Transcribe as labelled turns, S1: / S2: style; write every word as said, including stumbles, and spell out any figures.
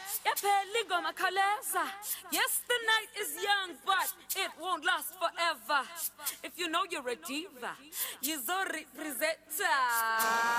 S1: yaphela ingoma khawuleza. Yes, the night is young, but it won't last forever. If you know you're a diva, you're so representa.